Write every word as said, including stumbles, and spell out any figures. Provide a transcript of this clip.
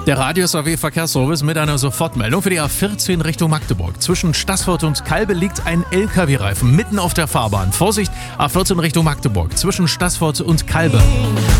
Der Radius A W Verkehrsservice mit einer Sofortmeldung für die A vierzehn Richtung Magdeburg. Zwischen Staßfurt und Kalbe liegt ein L K W-Reifen mitten auf der Fahrbahn. Vorsicht, A vierzehn Richtung Magdeburg zwischen Staßfurt und Kalbe.